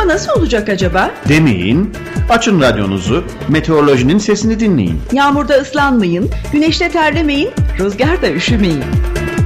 nasıl olacak acaba? Demeyin, açın radyonuzu, meteorolojinin sesini dinleyin. Yağmurda ıslanmayın, güneşte terlemeyin, rüzgarda üşümeyin.